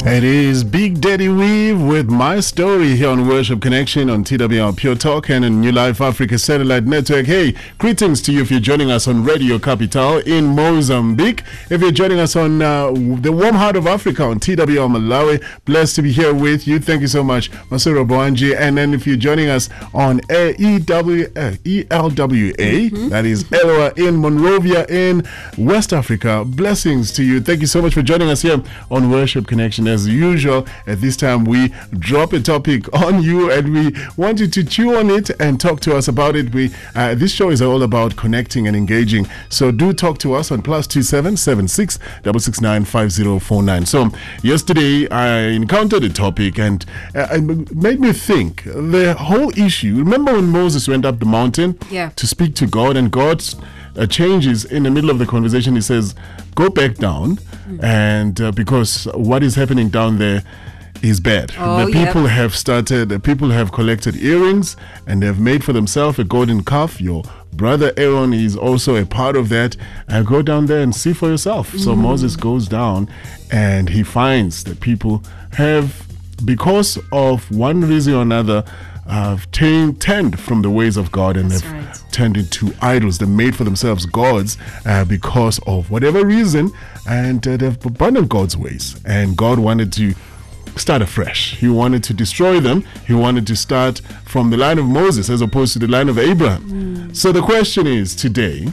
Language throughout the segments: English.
It is Big Daddy Weave with My Story here on Worship Connection on TWR Pure Talk and on New Life Africa Satellite Network. Hey, greetings to you if you're joining us on Radio Capital in Mozambique. If you're joining us on the warm heart of Africa on TWR Malawi, blessed to be here with you. Thank you so much, Masuro Boanji. And then if you're joining us on ELWA, that is Eloa in Monrovia in West Africa, blessings to you. Thank you so much for joining us here on Worship Connection. As usual, at this time we drop a topic on you and we want you to chew on it and talk to us about it. This show is all about connecting and engaging, so do talk to us on +27 76 669 5049. So yesterday I encountered a topic and it made me think the whole issue. Remember when Moses went up the mountain to speak to God, and God changes in the middle of the conversation. He says, go back down, and because what is happening down there is bad. The people have collected earrings and they've made for themselves a golden calf. Your brother Aaron is also a part of that. Go down there and see for yourself. So Moses goes down and he finds that people have, because of one reason or another, turned from the ways of God, and they've turned into idols. They made for themselves gods because of whatever reason, and they've abandoned God's ways. And God wanted to start afresh. He wanted to destroy them. He wanted to start from the line of Moses as opposed to the line of Abraham. So the question is today,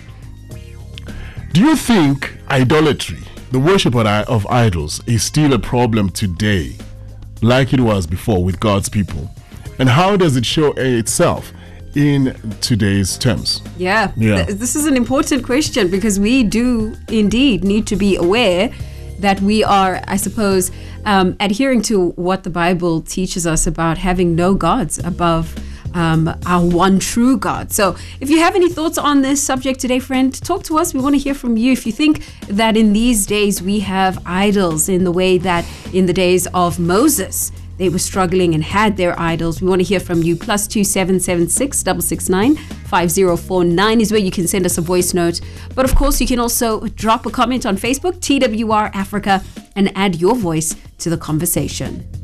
do you think idolatry, the worship of idols, is still a problem today like it was before with God's people? And how does it show itself in today's terms? This is an important question, because we do indeed need to be aware that we are, I suppose, adhering to what the Bible teaches us about having no gods above our one true God. So if you have any thoughts on this subject today, friend, talk to us. We want to hear from you. If you think that in these days we have idols in the way that in the days of Moses they were struggling and had their idols, we want to hear from you. +2776 669 5049 is where you can send us a voice note. But of course, you can also drop a comment on Facebook, TWR Africa, and add your voice to the conversation.